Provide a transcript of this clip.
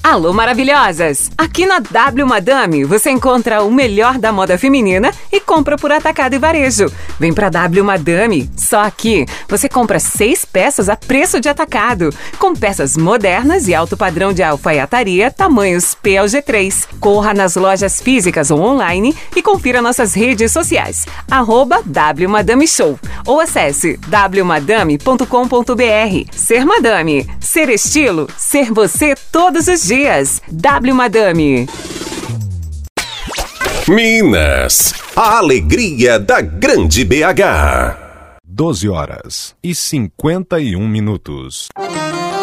Alô, maravilhosas! Aqui na W Madame você encontra o melhor da moda feminina e compra por atacado e varejo. Vem pra W Madame, só aqui você compra 6 peças a preço de atacado, com peças modernas e alto padrão de alfaiataria, tamanhos P ao G3. Corra nas lojas físicas ou online e confira nossas redes sociais, @W Madame Show, ou acesse wmadame.com.br. Ser Madame, ser estilo, ser você todos os dias. W Madame. Minas, a alegria da grande BH. 12 horas e 51 minutos.